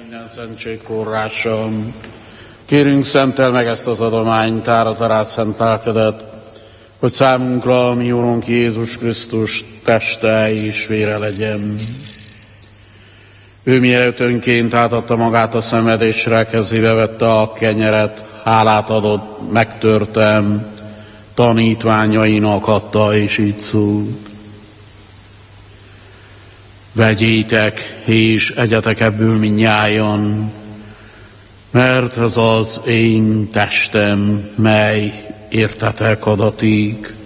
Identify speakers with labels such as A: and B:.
A: minden szentség forrása. Kérünk, szentel meg ezt az adományt, árat a rád szent lelkedet, hogy számunkra, mi Úrunk Jézus Krisztus teste és vére legyen. Ő mielőtt önként átadta magát a szenvedésre, kezébe vette a kenyeret, hálát adott, megtörtem, tanítványainak adta, és így szólt. Vegyétek, és egyetek ebből mindnyájan, mert ez az én testem, mely értetek adatik.